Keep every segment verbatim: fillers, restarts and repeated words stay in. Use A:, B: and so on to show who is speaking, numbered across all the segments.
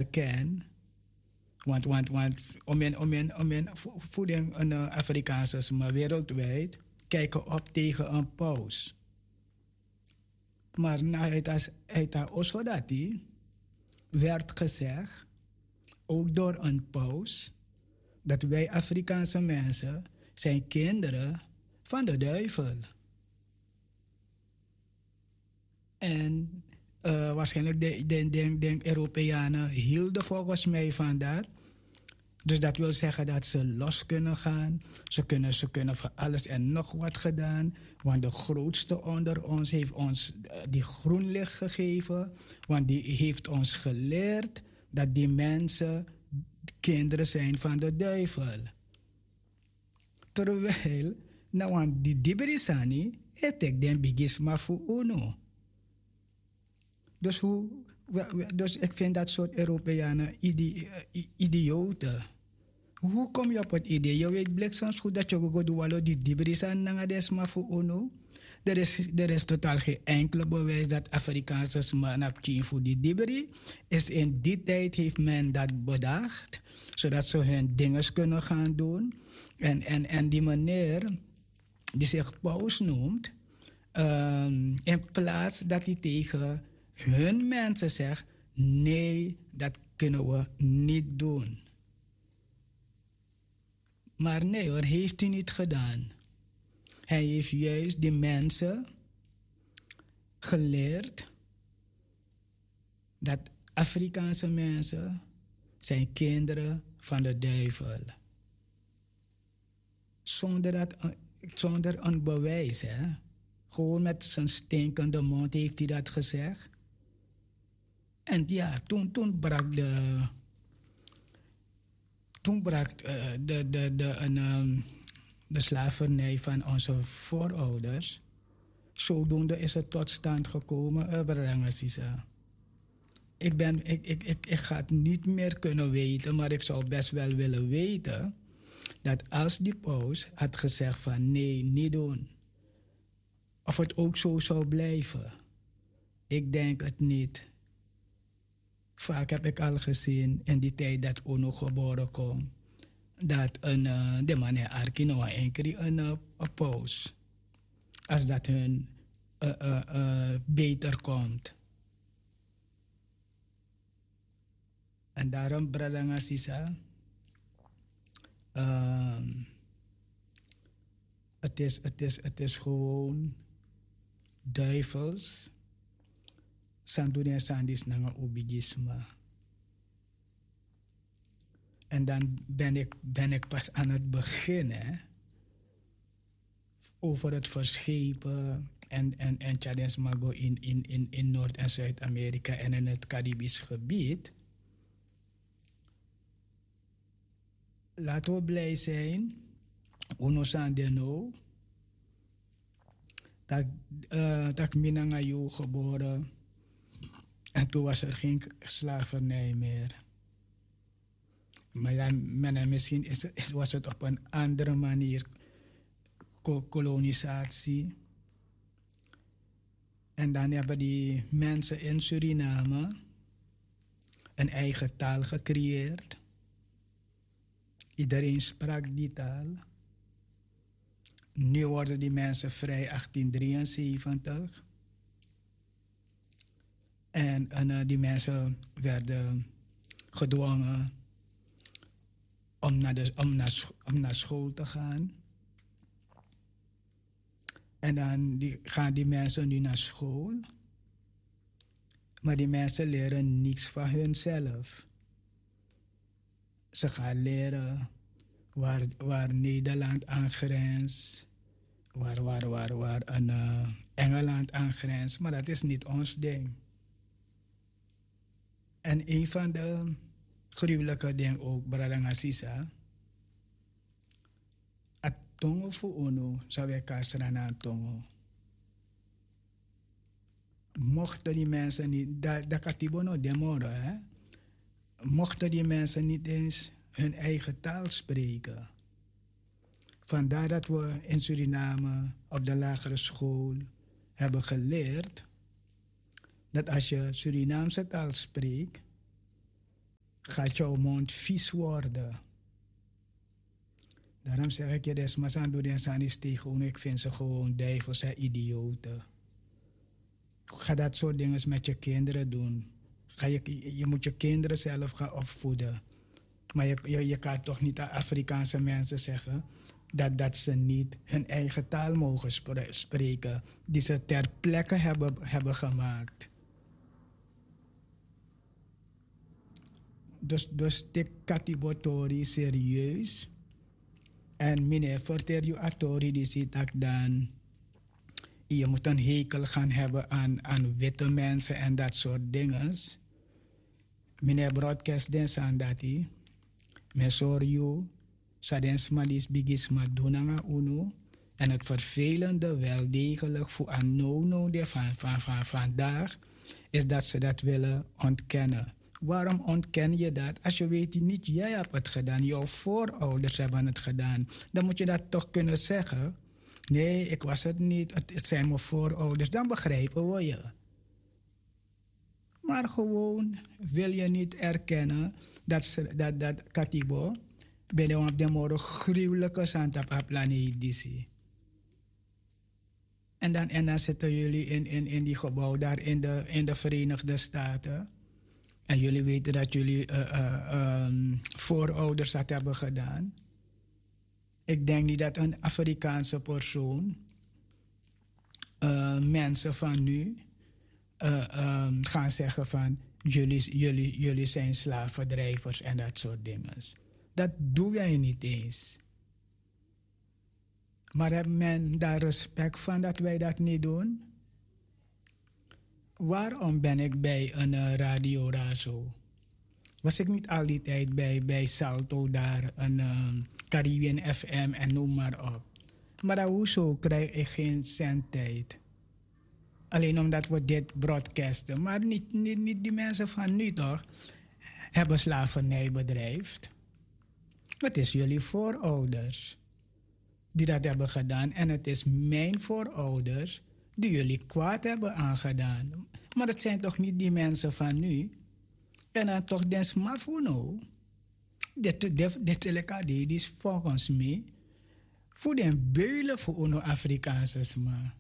A: erken. Want, want, want om en, om en, om en voeding een uh, Afrikaanse, maar wereldwijd kijken op tegen een paus. Maar na het uit Osodati werd gezegd, ook door een paus, dat wij Afrikaanse mensen zijn kinderen van de duivel. En uh, waarschijnlijk de, de, de, de Europeanen hielden volgens mij van dat. Dus dat wil zeggen dat ze los kunnen gaan. Ze kunnen, ze kunnen voor alles en nog wat gedaan. Want de grootste onder ons heeft ons uh, die groen licht gegeven. Want die heeft ons geleerd dat die mensen kinderen zijn van de duivel. Terwijl, nou want die Dibrisani, het ik den bigisma voor uno. Dus, hoe, dus ik vind dat soort Europeanen ide, idioten. Hoe kom je op het idee? Je weet bliksems goed dat je gaat doen die Dibrisani nanga desma voor uno. Er is, er is totaal geen enkele bewijs dat Afrikaanse sma op voor die Dibri is. In die tijd heeft men dat bedacht, zodat ze hun dingen kunnen gaan doen. En, en, en die meneer, die zich paus noemt, um, in plaats dat hij tegen hun mensen zegt, nee, dat kunnen we niet doen. Maar nee hoor, heeft hij niet gedaan. Hij heeft juist die mensen geleerd dat Afrikaanse mensen zijn kinderen van de duivel. Zonder, dat, zonder een bewijs, hè. Gewoon met zijn stinkende mond heeft hij dat gezegd. En ja, toen, toen brak de... Toen brak uh, de, de, de, een, um, de slavernij van onze voorouders. Zodoende is het tot stand gekomen. Uh, ik, ben, ik, ik, ik, ik ga het niet meer kunnen weten, maar ik zou best wel willen weten dat als die paus had gezegd van nee, niet doen, of het ook zo zou blijven. Ik denk het niet. Vaak heb ik al gezien in die tijd dat Ono geboren kwam, dat een, uh, de meneer Arkino een keer een, uh, een paus, als dat hun uh, uh, uh, beter komt. En daarom, Bradanga Sisa, uh, het, is, het, is, het is gewoon duivels. Sandunia Sandis nanga obigisma. En dan ben ik, ben ik pas aan het beginnen over het verschepen en, en, en Chadens Mago in, in, in, in Noord- en Zuid-Amerika en in het Caribisch gebied. Laten we blij zijn, uno sandeno, dat, uh, dat Minangayo geboren. En toen was er geen slavernij meer. Maar dan, men, misschien is, is, was het op een andere manier kolonisatie. En dan hebben die mensen in Suriname een eigen taal gecreëerd. Iedereen sprak die taal. Nu worden die mensen vrij achttien drieënzeventig. En, en uh, die mensen werden gedwongen om naar, de, om, naar, om naar school te gaan. En dan die, gaan die mensen nu naar school. Maar die mensen leren niets van hunzelf. Ze gaan leren waar, waar Nederland aan grenst. Waar, waar, waar, waar een, uh, Engeland aan grenst. Maar dat is niet ons ding. En een van de gruwelijke dingen ook, Bradanga Sisa, het tongo voor ono, zou ik kastra naar tongo. Mochten die mensen niet, dat katibono demoren, hè? Mochten die mensen niet eens hun eigen taal spreken. Vandaar dat we in Suriname op de lagere school hebben geleerd dat als je Surinaamse taal spreekt, gaat jouw mond vies worden. Daarom zeg ik je, desmaals aan doen en aan die gewoon, ik vind ze gewoon duivels en idioten. Ga dat soort dingen met je kinderen doen. Ga je, je moet je kinderen zelf gaan opvoeden. Maar je, je, je kan toch niet aan Afrikaanse mensen zeggen dat, dat ze niet hun eigen taal mogen spre- spreken, die ze ter plekke hebben, hebben gemaakt. Dus, dus tik katibotori serieus. En meneer vertel je atori die ziet dat dan je moet een hekel gaan hebben aan, aan witte mensen en dat soort dingen. Meneer broadcast den aan dat hij. Men sorry, sadens madis bigis madunanga uno. En het vervelende wel degelijk voor een no-no van, van, van vandaag is dat ze dat willen ontkennen. Waarom ontken je dat? Als je weet niet jij hebt het gedaan, jouw voorouders hebben het gedaan, dan moet je dat toch kunnen zeggen. Nee, ik was het niet, het, het zijn mijn voorouders. Dan begrijpen we je. Maar gewoon wil je niet erkennen dat, dat, dat Katibo binnen op de morgen gruwelijke Santa planeet is. En dan, en dan zitten jullie in, in, in die gebouw daar in de, in de Verenigde Staten. En jullie weten dat jullie uh, uh, um, voorouders dat hebben gedaan. Ik denk niet dat een Afrikaanse persoon uh, mensen van nu uh, um, gaan zeggen van jullie, jullie, jullie zijn slavendrijvers en dat soort dingen. Dat doe jij niet eens. Maar heeft men daar respect van dat wij dat niet doen? Waarom ben ik bij een uh, Radio Razo? Was ik niet al die tijd bij, bij Salto daar, een uh, Caribbean F M en noem maar op. Maar hoezo krijg ik geen zendtijd? Alleen omdat we dit broadcasten. Maar niet, niet, niet die mensen van nu toch hebben slavernij bedrijfd. Het is jullie voorouders die dat hebben gedaan. En het is mijn voorouders die jullie kwaad hebben aangedaan. Maar het zijn toch niet die mensen van nu? En dan toch den smafuno. Dit, dit, dit is volgens mij voor den beulen voor onze Afrikaanse sma.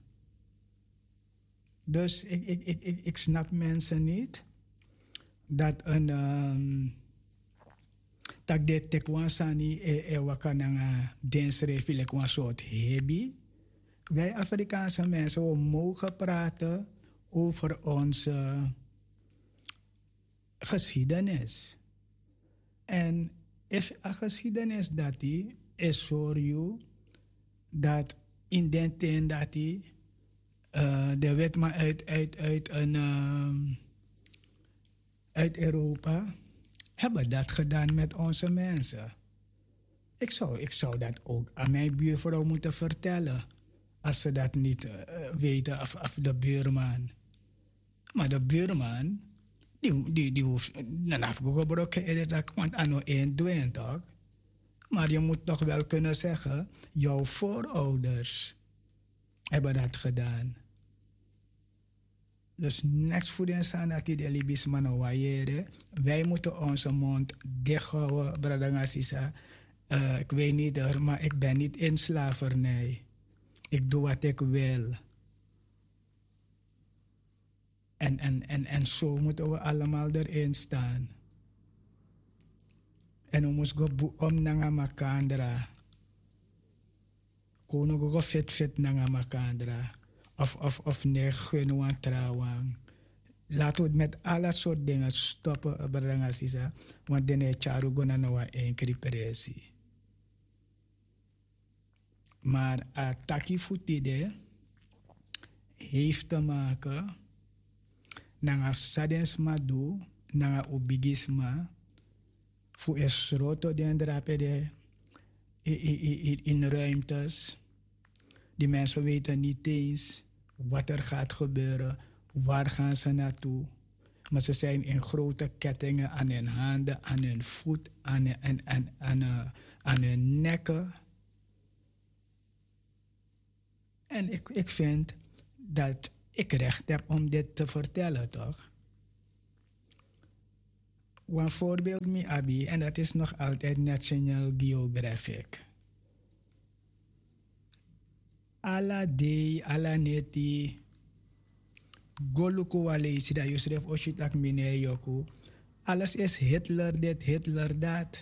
A: Dus ik, ik, ik, ik, ik snap mensen niet dat een um, dat dit tekwansani e, e wakananga densere filek een soort hebi. Wij Afrikaanse mensen we mogen praten over onze geschiedenis. En if a geschiedenis dat die is voor jou dat in den tijd dat die uh, de wet maar uit, uit, uit, een, uh, uit Europa hebben dat gedaan met onze mensen. Ik zou, ik zou dat ook aan mijn buurvrouw moeten vertellen. Als ze dat niet uh, weten, of, of de buurman. Maar de buurman, die, die, die hoeft... Dan heb ik ook gebroken, dat want aan één doen toch? Maar je moet toch wel kunnen zeggen, jouw voorouders hebben dat gedaan. Dus niks voor de zijn dat die de Libis mannen waaieren. Wij moeten onze mond dicht houden, Bradangasisa. Uh, ik weet niet, er, maar ik ben niet in slavernij. Ik doe wat ik wil. En, en, en, en zo moeten we allemaal erin staan. En we moeten go om naar makandra. Kono go fit fit naar makandra. Of, of, of nee, gewoon trouwen. Laten we het met alle soort dingen stoppen, Bradangasisa. Want dan is charu gona nou een kriperesi. Maar uh, taki futide heeft te maken met sadens madu, met obigisma, voor is roto den drapede in ruimtes. Die mensen weten niet eens wat er gaat gebeuren, waar gaan ze naartoe. Maar ze zijn in grote kettingen aan hun handen, aan hun voet, aan, aan, aan, aan, aan, aan hun nekken. En ik, ik vind dat ik recht heb om dit te vertellen, toch? Een voorbeeld mi abi, en dat is nog altijd National Geographic. Alla day, alla neti, goluko walesi da yusref oshitak mine yoku. Alles is Hitler dit, Hitler dat.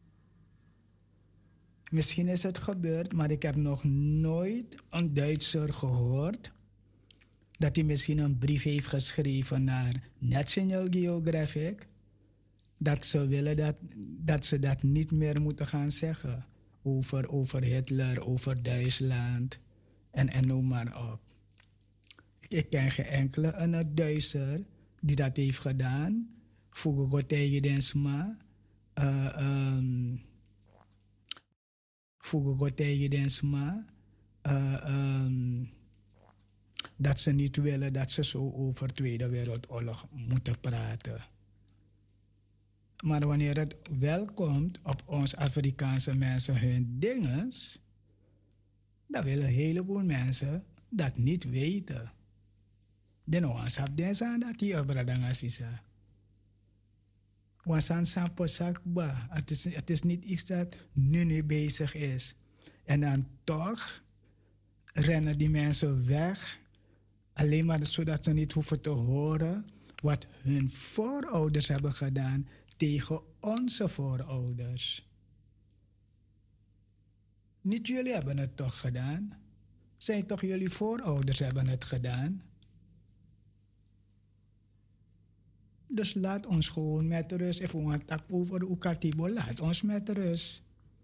A: Misschien is het gebeurd, maar ik heb nog nooit een Duitser gehoord dat hij misschien een brief heeft geschreven naar National Geographic, dat ze willen dat, dat ze dat niet meer moeten gaan zeggen over, over Hitler, over Duitsland en, en noem maar op. Ik ken geen enkele een Duitser die dat heeft gedaan. Voor Gottegedensma. Voor Gottegedensma. Dat ze niet willen dat ze zo over Tweede Wereldoorlog moeten praten. Maar wanneer het wel komt op ons Afrikaanse mensen hun dinges, dan willen een heleboel mensen dat niet weten. Den ons heb des aan dat hier bradangasisa. Want aan samposakba, het is, het is niet iets dat nu niet bezig is. En dan toch rennen die mensen weg, alleen maar zodat ze niet hoeven te horen wat hun voorouders hebben gedaan tegen onze voorouders. Niet jullie hebben het toch gedaan? Zijn toch jullie voorouders hebben het gedaan? Dus laat ons gewoon met rust. If we gaan tak over de Ukatibo, laat ons met rust.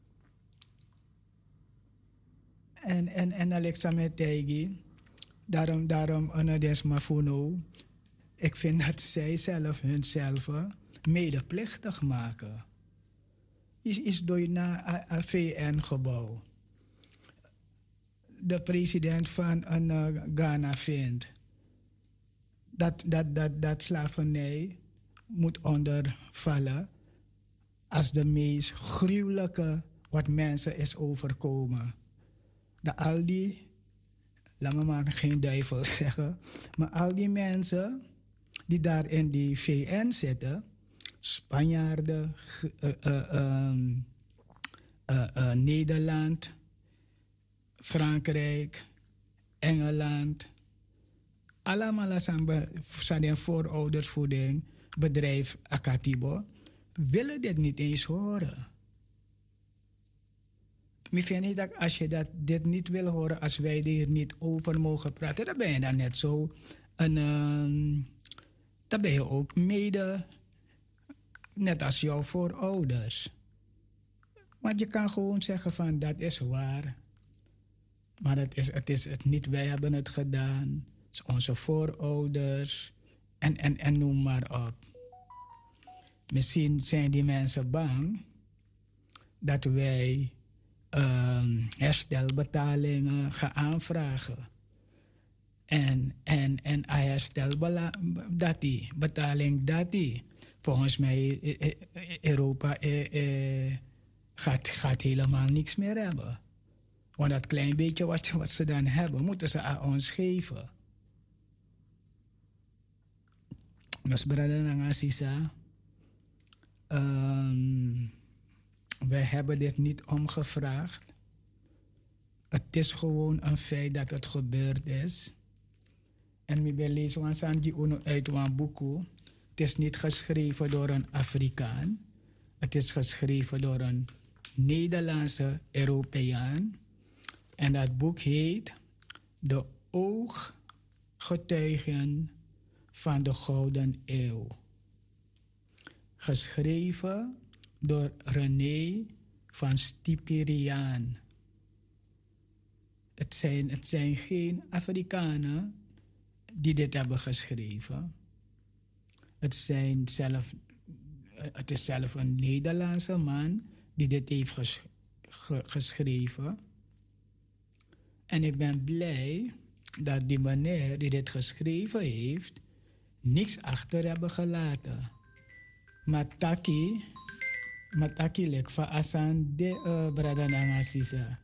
A: En, en, en Alexa Metegi, daarom, daarom, Anadesma Funo, ik vind dat zij zelf hunzelf medeplichtig maken. Is, is door naar een V N-gebouw. De president van een, uh, Ghana vindt dat, dat, dat, dat slavernij moet ondervallen als de meest gruwelijke wat mensen is overkomen. Dat al die, laat me maar geen duivel zeggen, maar al die mensen die daar in die V N zitten, Spanjaarden, uh, uh, um, uh, uh, Nederland, Frankrijk, Engeland, allemaal zijn vooroudersvoeding, bedrijf Akatibo, willen dit niet eens horen. Ik vind niet dat als je dat, dit niet wil horen, als wij hier niet over mogen praten, dan ben je dan net zo een, um, dan ben je ook mede, net als jouw voorouders. Want je kan gewoon zeggen van dat is waar. Maar het is het, is het niet, wij hebben het gedaan. Het is onze voorouders. En, en, en noem maar op. Misschien zijn die mensen bang dat wij um, herstelbetalingen gaan aanvragen. En, en, en herstelbetaling betaling dat die. Volgens mij Europa eh, eh, gaat, gaat helemaal niks meer hebben. Want dat klein beetje wat, wat ze dan hebben, moeten ze aan ons geven. Dus brada Nangasisa, um, wij hebben dit niet omgevraagd. Het is gewoon een feit dat het gebeurd is. En ik ben lezen van die uno uit een boek. Het is niet geschreven door een Afrikaan. Het is geschreven door een Nederlandse Europeaan. En dat boek heet De Ooggetuigen van de Gouden Eeuw. Geschreven door René van Stiperiaan. Het zijn, het zijn geen Afrikanen die dit hebben geschreven. Het, zijn zelf, het is zelf een Nederlandse man die dit heeft ges, ge, geschreven. En ik ben blij dat die meneer die dit geschreven heeft, niks achter hebben gelaten. Mataki, mataki lek van asan de uh, bradananga sisa.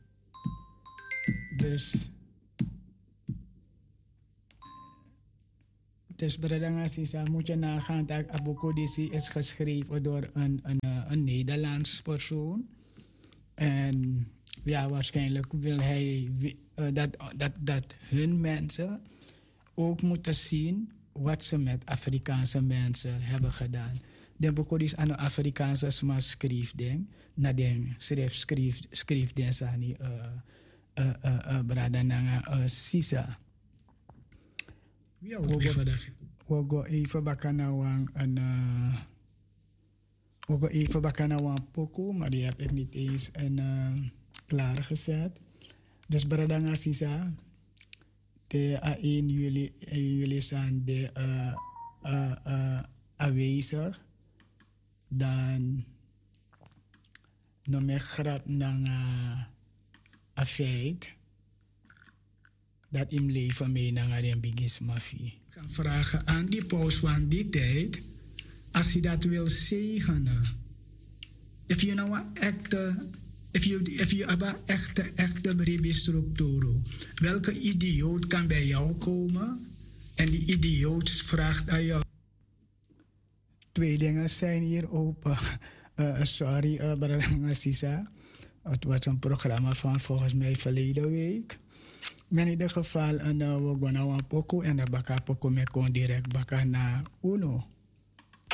A: Dus Dus Bradangasiza moet je nagaan dat Abokodisi is geschreven door een, een, eh, een Nederlands persoon. En ja, waarschijnlijk wil hij wi- eh, dat, dat, dat hun mensen ook moeten zien wat ze met Afrikaanse mensen hebben gedaan. De Bokodis aan de Afrikaanse smaak schreef ding, na den schreef schreef schreef den sani eh eh eh eh Bradananga eh Sisa.
B: Ja, ook even dat.
A: We gaan even bakken naar een, een uh, we gaan even bakken naar een poko, maar die heb ik niet eens een, uh, klaargezet. Dus Bradanga Sisa, de één juli, één juli zijn de uh, uh, uh, aanwezig. Dan nog meer grap naar uh, een feit dat in leven mee naar de bigis mafie. Ik kan vragen aan die paus van die tijd, als hij dat wil zegenen. If you know echte, if you, if you hebben echte, echte structuur, welke idioot kan bij jou komen en die idioot vraagt aan jou. Twee dingen zijn hier open. Uh, sorry, uh, Brada Sisa. Het was een programma van volgens mij verleden week. Maar in ieder geval, uh, we gaan naar een poco en dan baka poco me kon direct baka naar Uno.